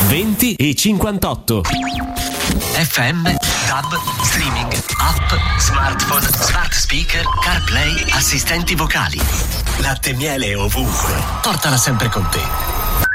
20 e 58. FM, DAB, streaming, app, smartphone, smart speaker, CarPlay, assistenti vocali. Latte e miele ovunque. Portala sempre con te.